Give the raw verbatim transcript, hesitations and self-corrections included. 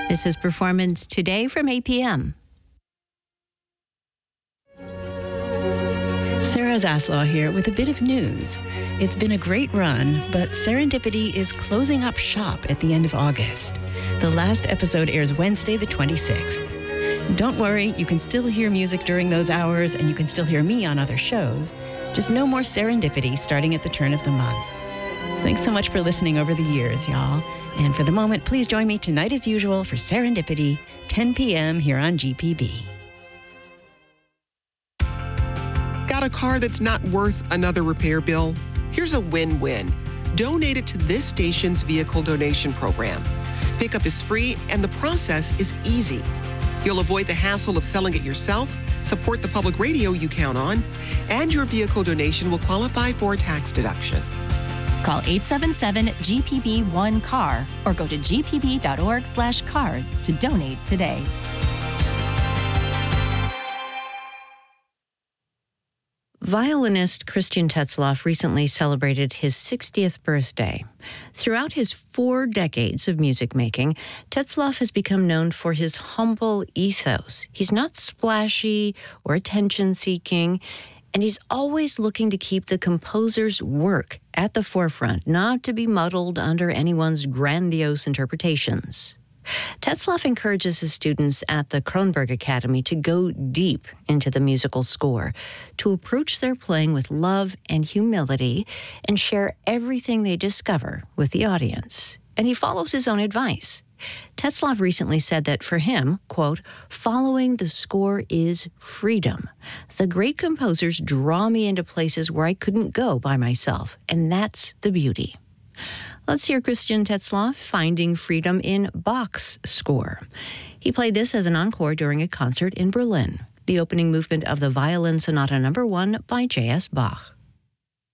This is Performance Today from eight p.m. Sarah Zaslow here with a bit of news. It's been a great run, but Serendipity is closing up shop at the end of August. The last episode airs Wednesday the twenty-sixth. Don't worry, you can still hear music during those hours, and you can still hear me on other shows. Just no more Serendipity starting at the turn of the month. Thanks so much for listening over the years, y'all. And for the moment, please join me tonight as usual for Serendipity, ten p.m. here on G P B. Got a car that's not worth another repair bill? Here's a win-win. Donate it to this station's vehicle donation program. Pickup is free and the process is easy. You'll avoid the hassle of selling it yourself, support the public radio you count on, and your vehicle donation will qualify for a tax deduction. Call eight seven seven G P B one C A R or go to g p b dot org slash cars to donate today. Violinist Christian Tetzlaff recently celebrated his sixtieth birthday. Throughout his four decades of music making, Tetzlaff has become known for his humble ethos. He's not splashy or attention-seeking, and he's always looking to keep the composer's work at the forefront, not to be muddled under anyone's grandiose interpretations. Tetzlaff encourages his students at the Kronberg Academy to go deep into the musical score, to approach their playing with love and humility, and share everything they discover with the audience. And he follows his own advice. Tetzlaff recently said that for him, quote, following the score is freedom. The great composers draw me into places where I couldn't go by myself, and that's the beauty. Let's hear Christian Tetzlaff finding freedom in Bach's score. He played this as an encore during a concert in Berlin, the opening movement of the Violin Sonata Number One by J S Bach.